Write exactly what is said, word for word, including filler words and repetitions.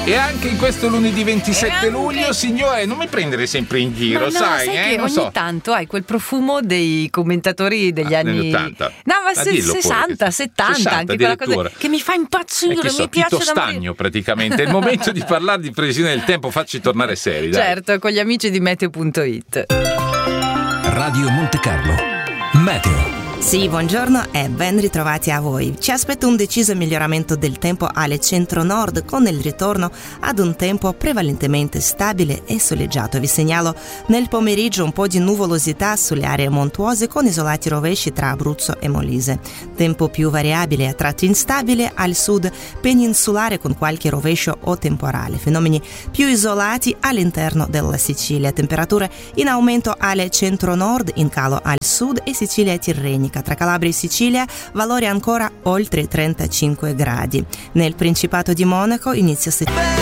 E anche in questo lunedì ventisette anche... luglio, signore, non mi prendere sempre in giro, ma no, sai, sai eh? che Non ogni so. tanto hai quel profumo dei commentatori degli Ah, anni ottanta. No, ma Ma se, dillo pure, sessanta, che- settanta, sessanta anche quella cosa addirittura. che mi fa impazzire, Eh, che so, mi piace Tito da morire. Stagno praticamente. È il momento di parlare di previsione del tempo, facci tornare seri, dai. Certo, con gli amici di meteo punto it. Radio Monte Carlo Meteo. Sì, buongiorno e ben ritrovati a voi. Ci aspetta un deciso miglioramento del tempo alle centro-nord con il ritorno ad un tempo prevalentemente stabile e soleggiato. Vi segnalo nel pomeriggio un po' di nuvolosità sulle aree montuose con isolati rovesci tra Abruzzo e Molise. Tempo più variabile, a tratti instabile al sud peninsulare con qualche rovescio o temporale. Fenomeni più isolati all'interno della Sicilia. Temperature in aumento alle centro-nord, in calo al sud e Sicilia tirrenica. Tra Calabria e Sicilia valori ancora oltre trentacinque gradi. Nel Principato di Monaco inizia settimana.